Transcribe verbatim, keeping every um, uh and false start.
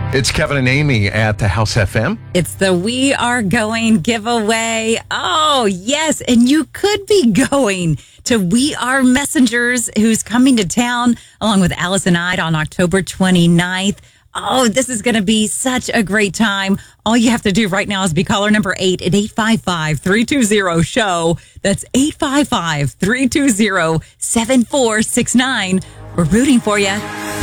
It's Kevin and Amy at the House F M. It's the We Are Going giveaway. Oh, yes. And you could be going to We Are Messengers, who's coming to town along with Allison Ide on October twenty-ninth. Oh, this is going to be such a great time. All you have to do right now is be caller number eight at eight five five, three two zero, S H O W. That's eight five five, three two zero, seven four six nine. We're rooting for you.